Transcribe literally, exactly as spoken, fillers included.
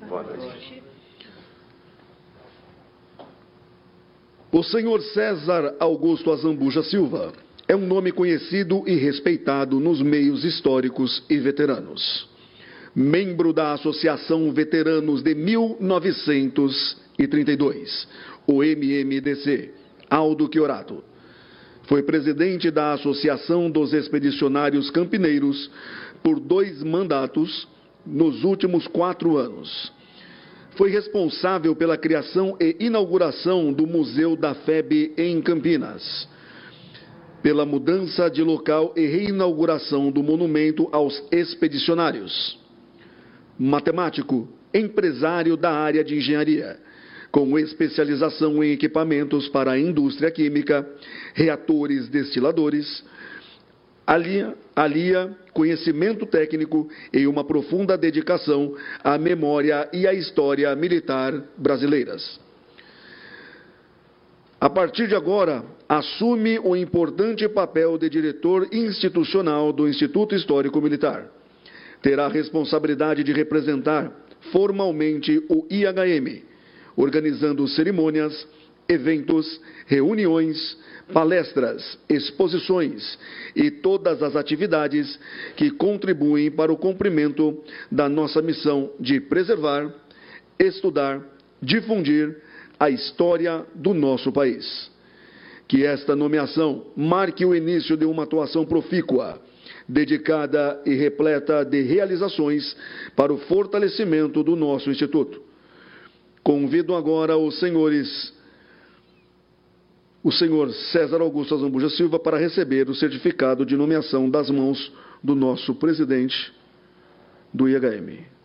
Boa noite. O senhor César Augusto Azambuja Silva é um nome conhecido e respeitado nos meios históricos e veteranos. Membro da Associação Veteranos de mil novecentos e trinta e dois, o M M D C, Aldo Chiorato. Foi presidente da Associação dos Expedicionários Campineiros por dois mandatos nos últimos quatro anos. Foi responsável pela criação e inauguração do Museu da F E B em Campinas, pela mudança de local e reinauguração do monumento aos expedicionários. Matemático, empresário da área de engenharia, com especialização em equipamentos para a indústria química, reatores destiladores, alia, alia conhecimento técnico e uma profunda dedicação à memória e à história militar brasileiras. A partir de agora, assume o importante papel de diretor institucional do Instituto Histórico Militar. Terá a responsabilidade de representar formalmente o I H M, organizando cerimônias, eventos, reuniões, palestras, exposições e todas as atividades que contribuem para o cumprimento da nossa missão de preservar, estudar, difundir a história do nosso país. Que esta nomeação marque o início de uma atuação profícua, dedicada e repleta de realizações para o fortalecimento do nosso Instituto. Convido agora os senhores, o senhor César Augusto Azambuja Silva para receber o certificado de nomeação das mãos do nosso presidente do I H M.